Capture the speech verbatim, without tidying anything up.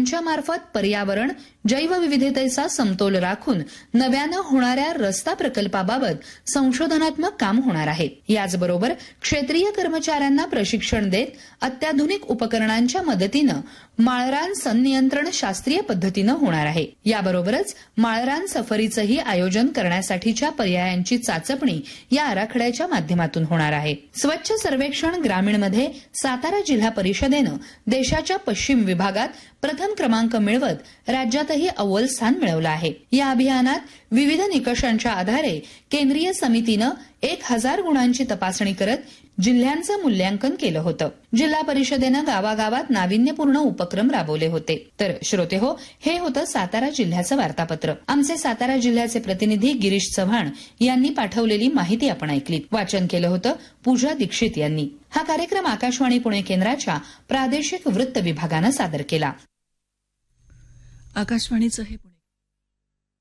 यांच्यामार्फत पर्यावरण जैवविविधतेचा समतोल राखून नव्यानं होणाऱ्या रस्ता प्रकल्पाबाबत संशोधनात्मक काम होणार आहे. याचबरोबर क्षेत्रीय कर्मचाऱ्यांना प्रशिक्षण देत अत्याधुनिक उपकरणांच्या मदतीनं माळरान संनियंत्रण शास्त्रीय पद्धतीनं होणार आहे. याबरोबरच माळरान सफरीचंही आयोजन करण्यासाठीच्या पर्यायांची चाचपणी या आराखड्याच्या माध्यमातून होणार आहे. स्वच्छ सर्वेक्षण ग्रामीणमध्ये सातारा जिल्हा परिषदेनं देशाच्या पश्चिम विभागात प्रथम क्रमांक मिळवत राज्यातही अव्वल स्थान मिळवलं आहे. या अभियानात विविध निकषांच्या आधारे केंद्रीय समितीनं एक हजार गुणांची तपासणी करत जिल्ह्यांचं मूल्यांकन केलं होतं. जिल्हा परिषदेनं गावागावात नाविन्यपूर्ण उपक्रम राबवले होते. तर श्रोते हो, हे होतं सातारा जिल्ह्याचं वार्तापत्र. आमचे सातारा जिल्ह्याचे प्रतिनिधी गिरीश चव्हाण यांनी पाठवलेली माहिती आपण ऐकली. वाचन केलं होतं पूजा दीक्षित यांनी. हा कार्यक्रम आकाशवाणी पुणे केंद्राच्या प्रादेशिक वृत्त विभागानं सादर केला. आकाशवाणीचं हे